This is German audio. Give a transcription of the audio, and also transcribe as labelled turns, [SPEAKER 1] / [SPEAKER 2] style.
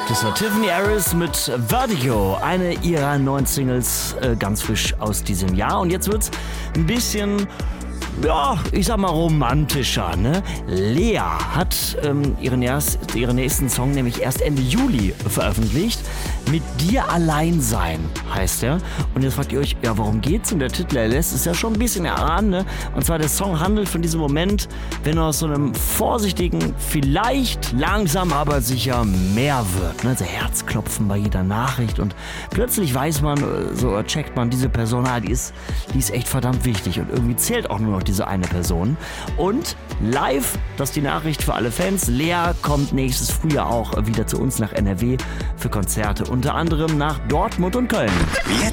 [SPEAKER 1] Das war Tiffany Harris mit Vertigo, eine ihrer neuen Singles, ganz frisch aus diesem Jahr. Und jetzt wird's ein bisschen, ja, ich sag mal romantischer, ne? Lea hat ihren nächsten Song nämlich erst Ende Juli veröffentlicht. Mit dir allein sein heißt er. Und jetzt fragt ihr euch, ja, worum geht's? Und der Titel lässt es ja schon ein bisschen erahnen, ne? Und zwar der Song handelt von diesem Moment, wenn aus so einem vorsichtigen, vielleicht langsam, aber sicher mehr wird. Ne? So Herzklopfen bei jeder Nachricht und plötzlich weiß man, so checkt man, diese Person, die ist echt verdammt wichtig und irgendwie zählt auch nur noch diese eine Person. Und live, das ist die Nachricht für alle Fans, Lea kommt nächstes Frühjahr auch wieder zu uns nach NRW für Konzerte, unter anderem nach Dortmund und Köln.
[SPEAKER 2] Jetzt